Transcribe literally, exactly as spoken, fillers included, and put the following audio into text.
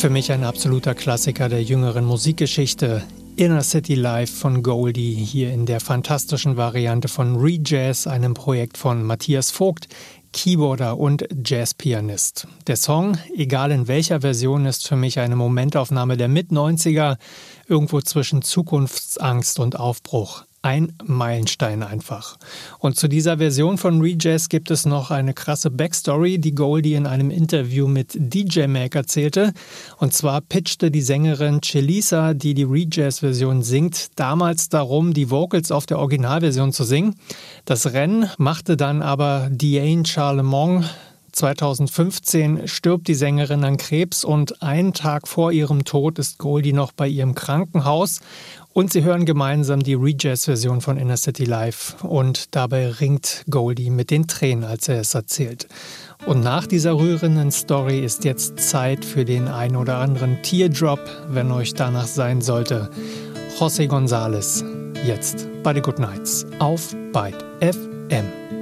Für mich ein absoluter Klassiker der jüngeren Musikgeschichte. Inner City Live von Goldie, hier in der fantastischen Variante von Rejazz, einem Projekt von Matthias Vogt, Keyboarder und Jazzpianist. Der Song, egal in welcher Version, ist für mich eine Momentaufnahme der Mit-neunziger, irgendwo zwischen Zukunftsangst und Aufbruch. Ein Meilenstein einfach. Und zu dieser Version von Rejazz gibt es noch eine krasse Backstory, die Goldie in einem Interview mit D J Mag erzählte. Und zwar pitchte die Sängerin Chelisa, die die Rejazz-Version singt, damals darum, die Vocals auf der Originalversion zu singen. Das Rennen machte dann aber Diane Charlemont. zweitausendfünfzehn stirbt die Sängerin an Krebs und einen Tag vor ihrem Tod ist Goldie noch bei ihrem Krankenhaus und sie hören gemeinsam die Rejazz-Version von Inner City Live und dabei ringt Goldie mit den Tränen, als er es erzählt. Und nach dieser rührenden Story ist jetzt Zeit für den ein oder anderen Teardrop, wenn euch danach sein sollte. José González, jetzt bei The Good Nights auf Byte F M.